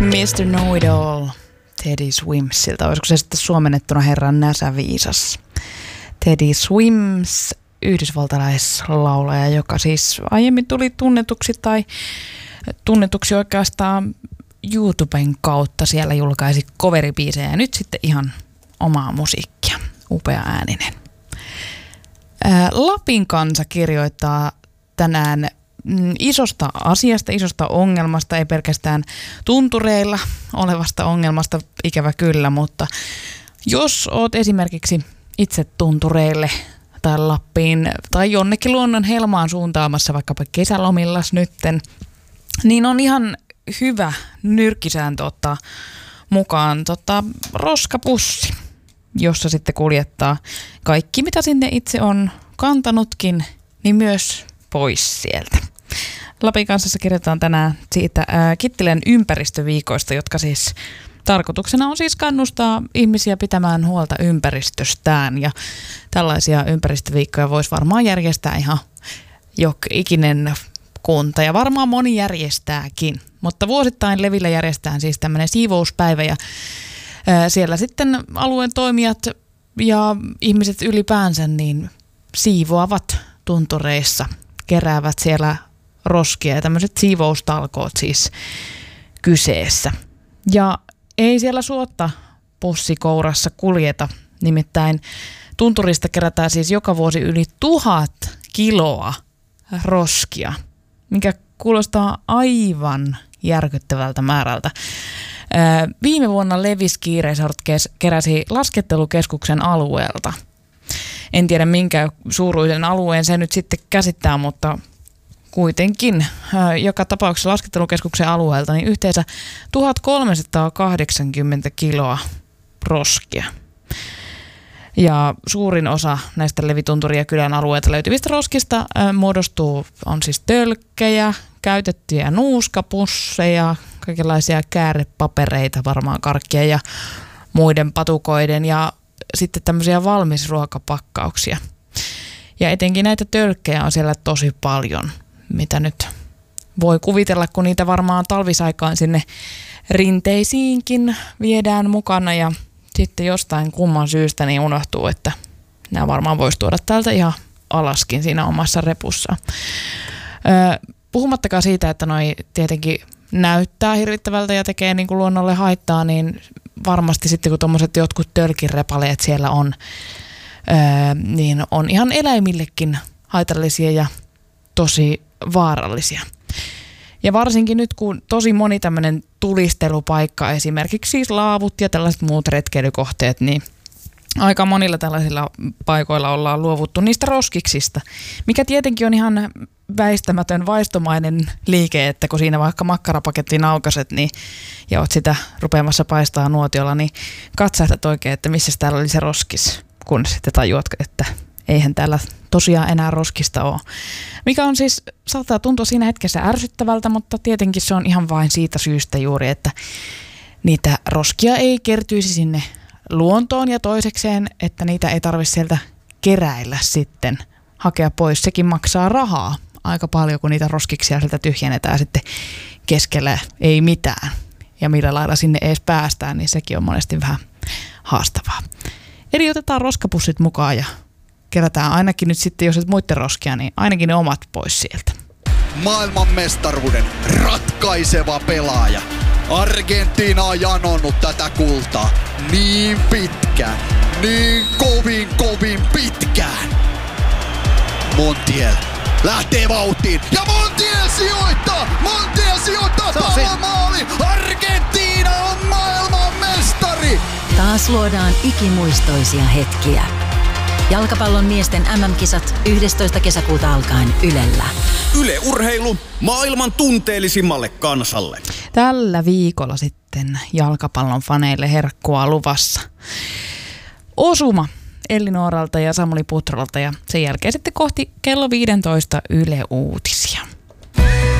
Mr. Know-it-all Teddy Swimsilta. Olisiko se sitten suomennettuna herran näsäviisas? Teddy Swims, yhdysvaltalaislaulaja, joka siis aiemmin tuli tunnetuksi oikeastaan YouTuben kautta. Siellä julkaisi coveribiisejä ja nyt sitten ihan omaa musiikkia. Upea ääninen. Lapin Kansa kirjoittaa tänään isosta asiasta, isosta ongelmasta, ei pelkästään tuntureilla olevasta ongelmasta, ikävä kyllä, mutta jos oot esimerkiksi itse tuntureille tai Lappiin tai jonnekin luonnon helmaan suuntaamassa vaikkapa kesälomillas nytten, niin on ihan hyvä nyrkkisääntö ottaa mukaan roskapussi, jossa sitten kuljettaa kaikki, mitä sinne itse on kantanutkin, niin myös pois sieltä. Lapin Kansassa kirjoitetaan tänään siitä Kittilän ympäristöviikoista, jotka siis tarkoituksena on siis kannustaa ihmisiä pitämään huolta ympäristöstään. Ja tällaisia ympäristöviikkoja voisi varmaan järjestää ihan ikinen kunta ja varmaan moni järjestääkin. Mutta vuosittain Levillä järjestetään siis tämmöinen siivouspäivä ja siellä sitten alueen toimijat ja ihmiset ylipäänsä niin siivoavat tuntureissa, keräävät siellä roskia ja tämmöiset siivoustalkoot siis kyseessä. Ja ei siellä suotta pussikourassa kuljeta, nimittäin tunturista kerätään siis joka vuosi yli 1000 kiloa roskia, mikä kuulostaa aivan järkyttävältä määrältä. Viime vuonna Levis Kiireisort keräsi laskettelukeskuksen alueelta. En tiedä minkä suuruisen alueen se nyt sitten käsittää, mutta kuitenkin joka tapauksessa laskettelukeskuksen alueelta niin yhteensä 1380 kiloa roskia. Ja suurin osa näistä Levitunturin ja kylän alueelta löytyvistä roskista on siis tölkkejä, käytettyjä nuuskapusseja, kaikenlaisia käärepapereita, varmaan karkkia ja muiden patukoiden ja sitten tämmöisiä valmisruokapakkauksia. Ja etenkin näitä tölkkejä on siellä tosi paljon, mitä nyt voi kuvitella, kun niitä varmaan talvisaikaan sinne rinteisiinkin viedään mukana ja sitten jostain kumman syystä niin unohtuu, että nämä varmaan voisi tuoda täältä ihan alaskin siinä omassa repussa. Puhumattakaan siitä, että noi tietenkin näyttää hirvittävältä ja tekee niin kuin luonnolle haittaa, niin varmasti sitten kun tuommoiset jotkut tölkinrepaleet siellä on, niin on ihan eläimillekin haitallisia ja tosi vaarallisia. Ja varsinkin nyt, kun tosi moni tämmöinen tulistelupaikka, esimerkiksi siis laavut ja tällaiset muut retkeilykohteet, niin aika monilla tällaisilla paikoilla ollaan luovuttu niistä roskiksista, mikä tietenkin on ihan väistämätön vaistomainen liike, että kun siinä vaikka makkarapakettiin aukaset niin, ja oot sitä rupeamassa paistaa nuotiolla, niin katsahdat oikein, että missä täällä oli se roskis, kun sitten tajuat, että eihän täällä tosiaan enää roskista ole. Mikä on siis, saattaa tuntua siinä hetkessä ärsyttävältä, mutta tietenkin se on ihan vain siitä syystä juuri, että niitä roskia ei kertyisi sinne luontoon ja toisekseen, että niitä ei tarvitse sieltä keräillä sitten, hakea pois. Sekin maksaa rahaa aika paljon, kun niitä roskiksia sieltä tyhjennetään sitten keskellä ei mitään. Ja millä lailla sinne edes päästään, niin sekin on monesti vähän haastavaa. Eli otetaan roskapussit mukaan ja kerätään ainakin nyt sitten, jos et muiden roskia, niin ainakin ne omat pois sieltä. Maailmanmestaruuden ratkaiseva pelaaja. Argentiina on janonnut tätä kultaa niin pitkään, niin kovin pitkään. Montiel lähtee vauhtiin ja Montiel sijoittaa pallon maaliin. Argentiina on maailmanmestari. Taas luodaan ikimuistoisia hetkiä. Jalkapallon miesten MM-kisat 11. kesäkuuta alkaen Ylellä. Yle Urheilu maailman tunteellisimmalle kansalle. Tällä viikolla sitten jalkapallon faneille herkkua luvassa. Osuma Elli Nooralta ja Samuli Putrolta ja sen jälkeen sitten kohti kello 15 Yle Uutisia.